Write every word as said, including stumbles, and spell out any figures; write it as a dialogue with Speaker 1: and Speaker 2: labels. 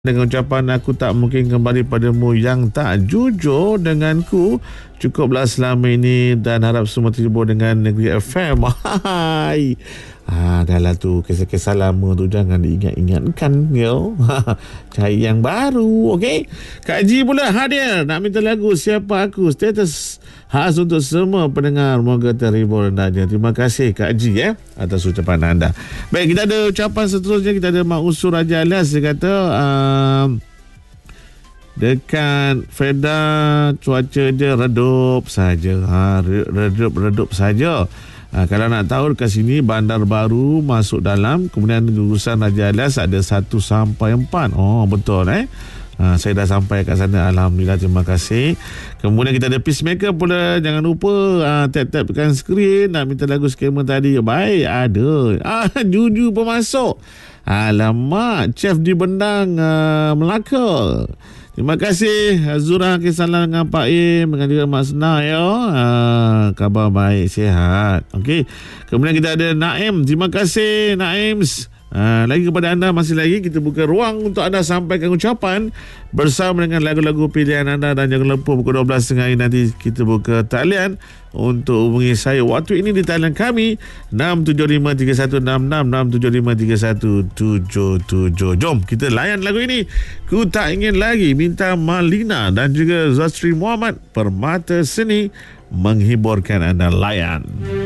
Speaker 1: Dengan ucapan aku tak mungkin kembali padamu yang tak jujur denganku. Cukuplah selama ini dan harap semua terhibur dengan Negeri F M. Hai. Ah, dah lah tu kisah-kisah lama tu jangan diingat-ingatkan ya. Cari yang baru, okey? Kak Ji pula hadir nak minta lagu Siapa Aku, status khas untuk semua pendengar. Moga terhibur hendaknya. Terima kasih Kak Ji ya atas ucapan anda. Baik, kita ada ucapan seterusnya. Kita ada Mak Usur Raja Alias. Dia kata uh, dekat Feda cuaca dia redup saja. Ha, redup-redup saja. Ha, kalau nak tahu dekat sini bandar baru masuk dalam, kemudian gugusan Raja Alias ada satu sampai empat. Oh betul eh. Ha, saya dah sampai kat sana. Alhamdulillah, terima kasih. Kemudian kita ada Peacemaker pula. Jangan lupa ha, tap-tapkan skrin nak minta lagu skema tadi. Baik, ada. Ah, Juju pun masuk. Alamak, Chef di Bendang uh, Melaka. Terima kasih Zura Kisalan dengan Pak Im, dengan juga Mak Sena ya. Ha, khabar baik, sihat. Okey. Kemudian kita ada Naim. Terima kasih Naim. Ha, lagi kepada anda, masih lagi kita buka ruang untuk anda sampaikan ucapan bersama dengan lagu-lagu pilihan anda. Dan jangan lupa pukul dua belas tiga puluh nanti kita buka talian untuk hubungi saya waktu ini di talian kami enam tujuh lima tiga satu enam enam enam tujuh lima tiga satu tujuh tujuh. Jom kita layan lagu ini. Ku Tak Ingin Lagi, minta Malina dan juga Zastri Muhammad. Permata Seni menghiburkan anda. Layan.